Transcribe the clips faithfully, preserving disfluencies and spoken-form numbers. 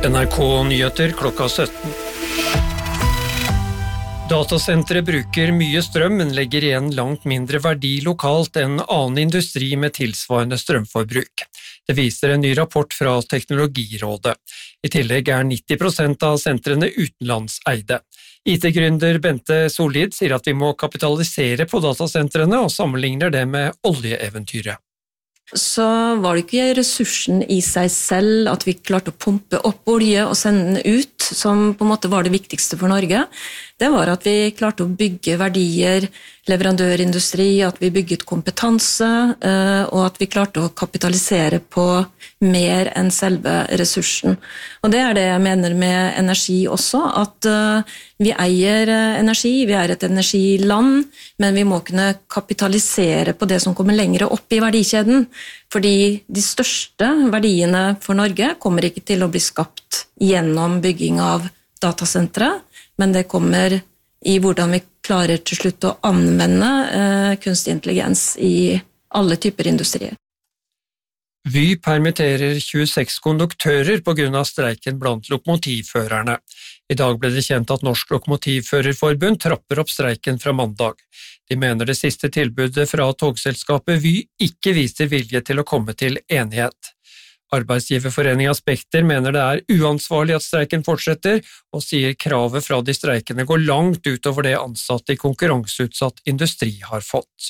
N R K Nyheter klokka sytten. Datasenteret bruker mye strøm, men legger igjen langt mindre verdi lokalt enn annen industri med tilsvarende strømforbruk. Det viser en ny rapport fra Teknologirådet. I tillegg er nitti prosent av sentrene utenlandseide. I T-gründer Bente Sollid sier at vi må kapitalisere på datasentrene og sammenligner det med oljeeventyret. Så var det ikke ressursen i seg selv at vi klarte å pumpe opp olje og sende den ut, som på en måte var det viktigste for Norge. Det var at vi klarte å bygge verdier, leverandørindustri, at vi bygget kompetanse, og at vi klarte å kapitalisere på mer enn selve ressursen. Og det er det jeg mener med energi også, at vi eier energi, vi er et energiland, men vi må kunne kapitalisere på det som kommer lengre opp i verdikjeden, fordi de største verdiene for Norge kommer ikke til å bli skapt gjennom bygging av datasentre, men det kommer i hvordan vi klarer til slutt å anvende eh, kunstig intelligens i alle typer industrier. Vy permitterer tjueseks konduktører på grunn av streiken blant lokomotivførerne. I dag ble det kjent at Norsk Lokomotivførerforbund trapper opp streiken fra mandag. De mener det siste tilbudet fra togselskapet Vy ikke viser vilje til å komme til enighet. Arbeidsgiverforeningen Spekter mener det er uansvarlig at streiken fortsetter, og sier kravet fra de streikende går langt utover det ansatte i konkurranseutsatt industri har fått.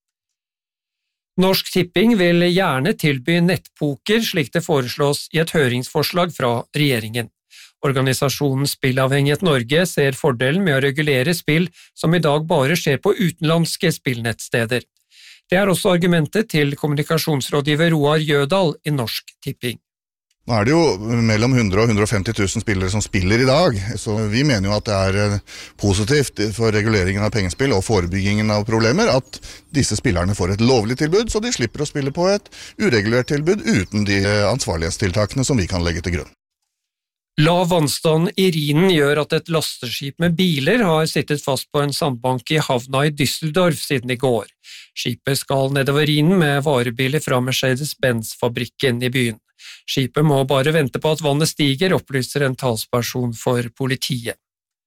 Norsk Tipping vil gjerne tilby nettpoker, slik det foreslås i et høringsforslag fra regjeringen. Organisasjonen Spillavhengighet Norge ser fordelen med å regulere spill som i dag bare skjer på utenlandske spillnettsteder. Det er også argumentet til kommunikasjonsrådgiver Roar Jødal i Norsk Tipping. Nå er det jo mellom hundre og hundre og femti tusen spillere som spiller i dag, så vi mener jo at det er positivt for reguleringen av pengespill og forebyggingen av problemer at disse spillerne får et lovlig tilbud, så de slipper å spille på et uregulert tilbud uten de ansvarlighetstiltakene som vi kan legge til grunn. Lav vannstand i Rhinen gjør at et lasteskip med biler har sittet fast på en sandbank i havna i Düsseldorf siden i går. Skipet skal nedover Rhinen med varebiler fra Mercedes-Benz-fabrikken i byen. Skipet må bare vente på at vannet stiger, opplyser en talsperson for politiet.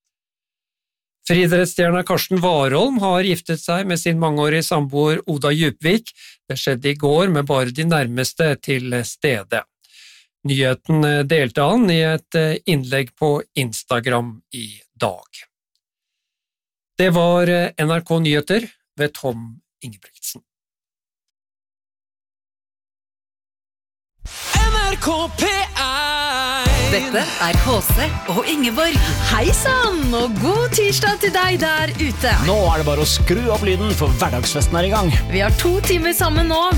Friidrettsstjerna Karsten Warholm har giftet seg med sin mangeårige samboer Oda Djupvik. Det skjedde i går med bare de nærmeste til stedet. Nyheten delte han i et innlegg på Instagram i dag. Det var N R K Nyheter ved Tom Ingebrigtsen. N R K P one. Dette er H C og Ingeborg. Hei sann, og god tirsdag til deg der ute. Nå er det bare å skru opp lyden, for hverdagsfesten er i gang. Vi har to timer sammen nå,